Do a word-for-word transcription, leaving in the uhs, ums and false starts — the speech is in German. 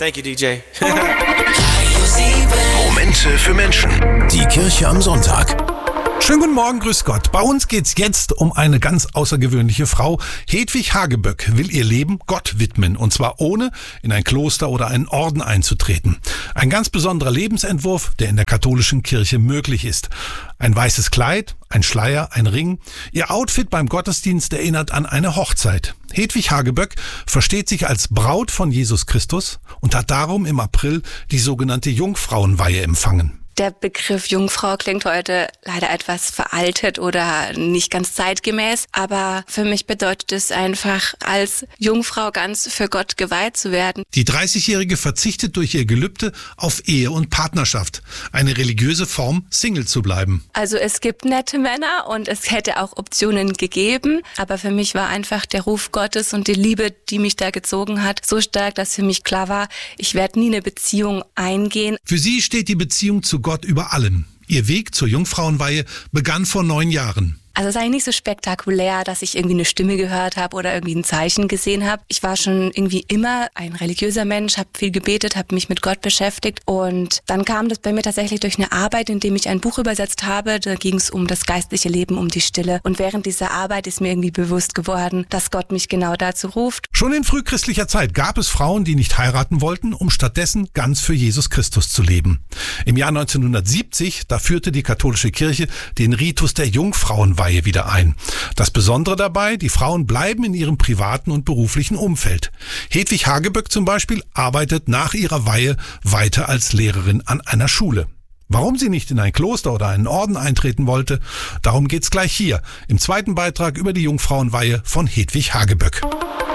Thank you, D J. Momente für Menschen. Die Kirche am Sonntag. Schönen guten Morgen, grüß Gott. Bei uns geht's jetzt um eine ganz außergewöhnliche Frau. Hedwig Hageböck will ihr Leben Gott widmen, und zwar ohne in ein Kloster oder einen Orden einzutreten. Ein ganz besonderer Lebensentwurf, der in der katholischen Kirche möglich ist. Ein weißes Kleid, ein Schleier, ein Ring. Ihr Outfit beim Gottesdienst erinnert an eine Hochzeit. Hedwig Hageböck versteht sich als Braut von Jesus Christus und hat darum im April die sogenannte Jungfrauenweihe empfangen. Der Begriff Jungfrau klingt heute leider etwas veraltet oder nicht ganz zeitgemäß, aber für mich bedeutet es einfach, als Jungfrau ganz für Gott geweiht zu werden. Die dreißigjährige verzichtet durch ihr Gelübde auf Ehe und Partnerschaft, eine religiöse Form, Single zu bleiben. Also es gibt nette Männer und es hätte auch Optionen gegeben, aber für mich war einfach der Ruf Gottes und die Liebe, die mich da gezogen hat, so stark, dass für mich klar war, ich werde nie eine Beziehung eingehen. Für sie steht die Beziehung zu Gott über allem. Ihr Weg zur Jungfrauenweihe begann vor neun Jahren. Also es ist eigentlich nicht so spektakulär, dass ich irgendwie eine Stimme gehört habe oder irgendwie ein Zeichen gesehen habe. Ich war schon irgendwie immer ein religiöser Mensch, habe viel gebetet, habe mich mit Gott beschäftigt und dann kam das bei mir tatsächlich durch eine Arbeit, in dem ich ein Buch übersetzt habe. Da ging es um das geistliche Leben, um die Stille. Und während dieser Arbeit ist mir irgendwie bewusst geworden, dass Gott mich genau dazu ruft. Schon in frühchristlicher Zeit gab es Frauen, die nicht heiraten wollten, um stattdessen ganz für Jesus Christus zu leben. Im Jahr neunzehnhundertsiebzig, da führte die katholische Kirche den Ritus der Jungfrauenweihe wieder ein. Das Besondere dabei, die Frauen bleiben in ihrem privaten und beruflichen Umfeld. Hedwig Hageböck zum Beispiel arbeitet nach ihrer Weihe weiter als Lehrerin an einer Schule. Warum sie nicht in ein Kloster oder einen Orden eintreten wollte, darum geht's gleich hier, im zweiten Beitrag über die Jungfrauenweihe von Hedwig Hageböck.